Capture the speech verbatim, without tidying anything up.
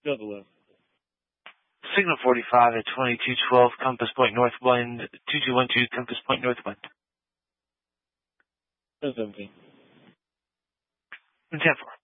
Go to the left. Signal forty-five at twenty-two twelve, compass point north wind, two two one two, compass point north wind. ten seventeen. ten four.